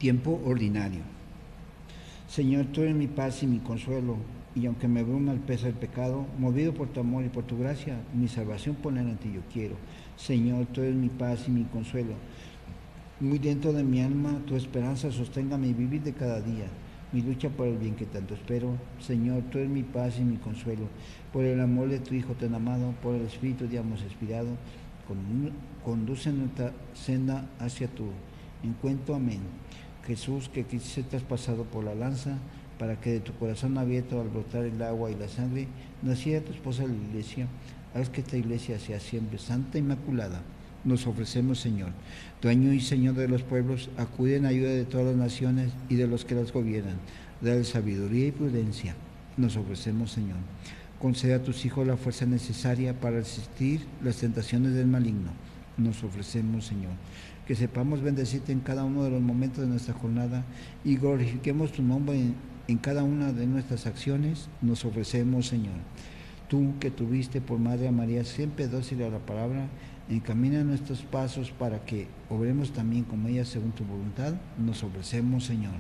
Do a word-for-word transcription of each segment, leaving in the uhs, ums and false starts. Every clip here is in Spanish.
Tiempo ordinario. Señor, tú eres mi paz y mi consuelo, y aunque me abruma el peso del pecado, movido por tu amor y por tu gracia, mi salvación poner ante ti yo quiero. Señor, tú eres mi paz y mi consuelo. Muy dentro de mi alma, tu esperanza sostenga mi vivir de cada día, mi lucha por el bien que tanto espero. Señor, tú eres mi paz y mi consuelo. Por el amor de tu Hijo tan amado, por el Espíritu de ambos expirado, conduce nuestra senda hacia tu encuentro. Amén. Jesús, que quisiste traspasado por la lanza, para que de tu corazón abierto al brotar el agua y la sangre, naciera tu esposa la Iglesia, haz que esta Iglesia sea siempre santa e inmaculada. Nos ofrecemos, Señor, dueño y Señor de los pueblos, acude en ayuda de todas las naciones y de los que las gobiernan, dale sabiduría y prudencia. Nos ofrecemos, Señor. Concede a tus hijos la fuerza necesaria para resistir las tentaciones del maligno. Nos ofrecemos, Señor. Que sepamos bendecirte en cada uno de los momentos de nuestra jornada y glorifiquemos tu nombre en, en cada una de nuestras acciones. Nos ofrecemos, Señor. Tú, que tuviste por madre a María siempre dócil a la palabra, encamina nuestros pasos para que obremos también como ella según tu voluntad. Nos ofrecemos, Señor.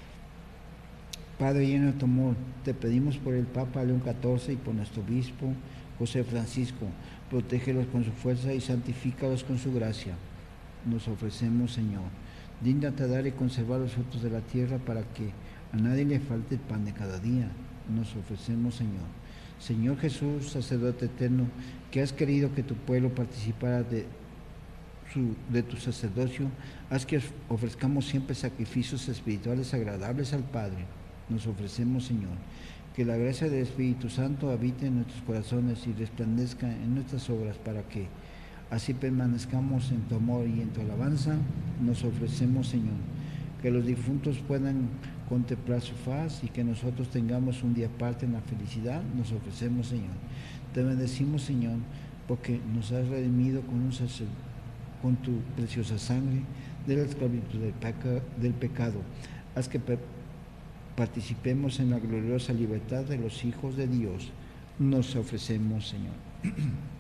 Padre lleno de tu amor, te pedimos por el Papa León catorce y por nuestro obispo José Francisco, protégelos con su fuerza y santifícalos con su gracia. Nos ofrecemos, Señor. Dígnate a dar y conservar los frutos de la tierra para que a nadie le falte el pan de cada día. Nos ofrecemos, Señor. Señor Jesús, sacerdote eterno, que has querido que tu pueblo participara de, su, de tu sacerdocio, haz que ofrezcamos siempre sacrificios espirituales agradables al Padre. Nos ofrecemos, Señor, que la gracia del Espíritu Santo habite en nuestros corazones y resplandezca en nuestras obras para que así permanezcamos en tu amor y en tu alabanza. Nos ofrecemos, Señor, que los difuntos puedan contemplar su faz y que nosotros tengamos un día aparte en la felicidad. Nos ofrecemos, Señor. Te bendecimos, Señor, porque nos has redimido con, un con tu preciosa sangre de la esclavitud del, peca del pecado. Haz que participemos en la gloriosa libertad de los hijos de Dios. Nos ofrecemos, Señor.